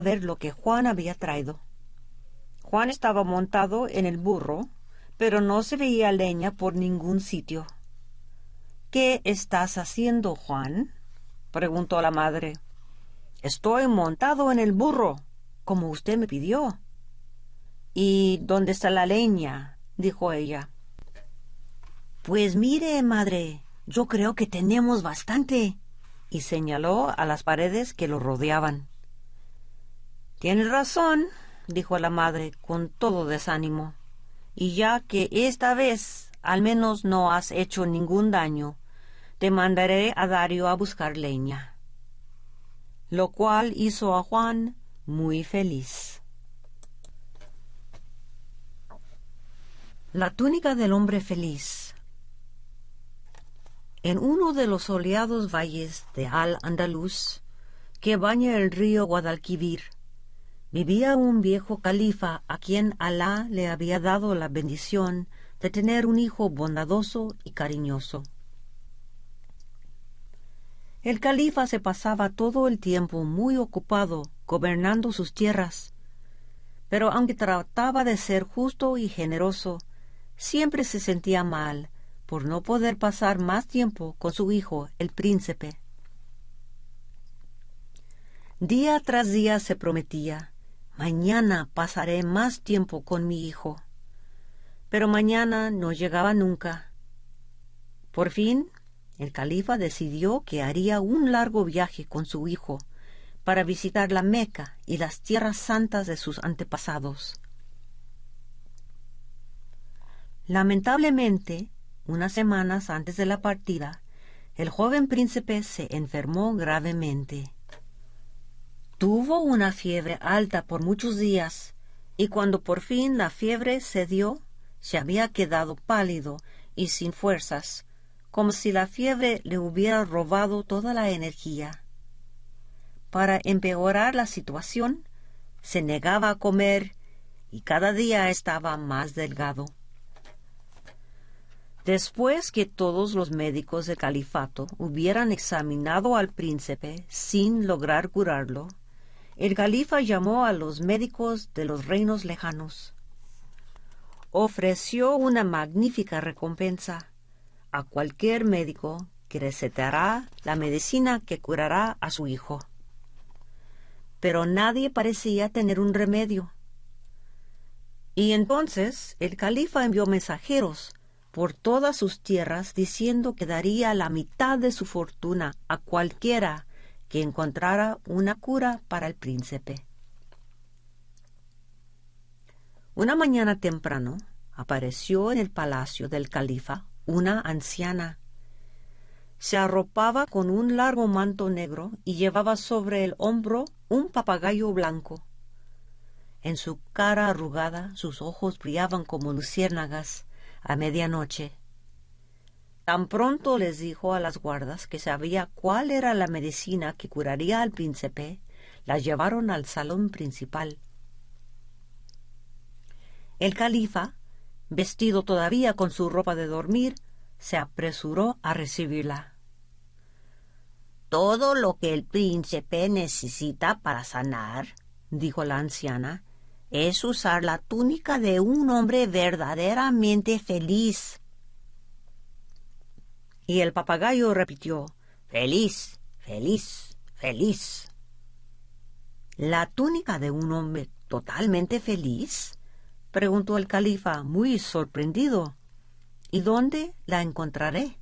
ver lo que Juan había traído. Juan estaba montado en el burro, pero no se veía leña por ningún sitio. —¿Qué estás haciendo, Juan? —preguntó la madre. —Estoy montado en el burro, como usted me pidió. —¿Y dónde está la leña? —dijo ella. —Pues mire, madre, yo creo que tenemos bastante. Y señaló a las paredes que lo rodeaban. —Tienes razón —dijo la madre con todo desánimo—, y ya que esta vez al menos no has hecho ningún daño, te mandaré a Dario a buscar leña. Lo cual hizo a Juan muy feliz. La túnica del hombre feliz. En uno de los soleados valles de Al-Andalus, que baña el río Guadalquivir, vivía un viejo califa a quien Alá le había dado la bendición de tener un hijo bondadoso y cariñoso. El califa se pasaba todo el tiempo muy ocupado gobernando sus tierras, pero aunque trataba de ser justo y generoso, siempre se sentía mal por no poder pasar más tiempo con su hijo, el príncipe. Día tras día se prometía: mañana pasaré más tiempo con mi hijo. Pero mañana no llegaba nunca. Por fin, el califa decidió que haría un largo viaje con su hijo para visitar la Meca y las tierras santas de sus antepasados. Lamentablemente, unas semanas antes de la partida, el joven príncipe se enfermó gravemente. Tuvo una fiebre alta por muchos días, y cuando por fin la fiebre cedió, se había quedado pálido y sin fuerzas, como si la fiebre le hubiera robado toda la energía. Para empeorar la situación, se negaba a comer y cada día estaba más delgado. Después que todos los médicos del califato hubieran examinado al príncipe sin lograr curarlo, el califa llamó a los médicos de los reinos lejanos. Ofreció una magnífica recompensa a cualquier médico que recetará la medicina que curará a su hijo. Pero nadie parecía tener un remedio. Y entonces el califa envió mensajeros por todas sus tierras diciendo que daría la mitad de su fortuna a cualquiera que encontrara una cura para el príncipe. Una mañana temprano apareció en el palacio del califa una anciana. Se arropaba con un largo manto negro y llevaba sobre el hombro un papagayo blanco. En su cara arrugada sus ojos brillaban como luciérnagas a medianoche. Tan pronto les dijo a las guardas que sabía cuál era la medicina que curaría al príncipe, las llevaron al salón principal. El califa, vestido todavía con su ropa de dormir, se apresuró a recibirla. «Todo lo que el príncipe necesita para sanar», dijo la anciana, «es usar la túnica de un hombre verdaderamente feliz». Y el papagayo repitió: «Feliz, feliz, feliz». «¿La túnica de un hombre totalmente feliz?», preguntó el califa muy sorprendido. «¿Y dónde la encontraré?».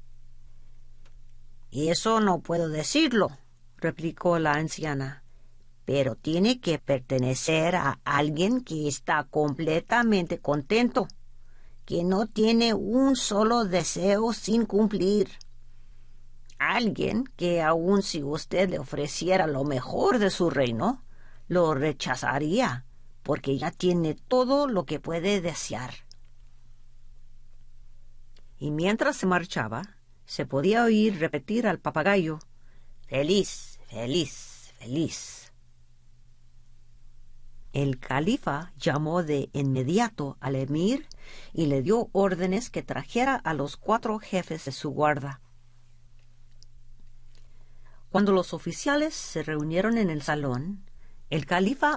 «Eso no puedo decirlo», replicó la anciana, «pero tiene que pertenecer a alguien que está completamente contento, que no tiene un solo deseo sin cumplir. Alguien que aun si usted le ofreciera lo mejor de su reino, lo rechazaría, porque ya tiene todo lo que puede desear». Y mientras se marchaba, se podía oír repetir al papagayo: «Feliz, feliz, feliz». El califa llamó de inmediato al emir y le dio órdenes que trajera a los 4 jefes de su guarda. Cuando los oficiales se reunieron en el salón, El califa